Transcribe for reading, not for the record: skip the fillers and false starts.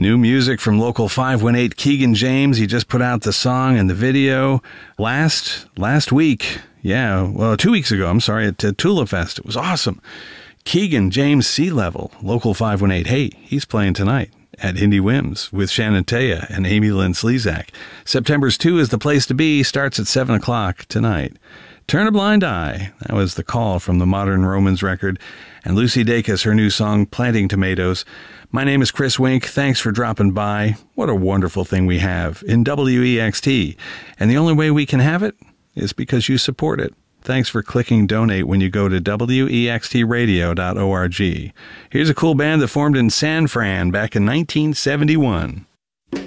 New music from local 518 Keegan James. He just put out the song and the video last week. 2 weeks ago, at Tula Fest. It was awesome. Keegan James Sea Level, local 518. Hey, he's playing tonight at Indie Whims with Shannon Taya and Amy Lynn Slezak. September's 2 is the place to be. Starts at 7 o'clock tonight. Turn a Blind Eye. That was The Call from the Modern Romans record. And Lucy Dacus, her new song, Planting Tomatoes. My name is Chris Wink. Thanks for dropping by. What a wonderful thing we have in WEXT. And the only way we can have it is because you support it. Thanks for clicking donate when you go to wextradio.org. Here's a cool band that formed in San Fran back in 1971.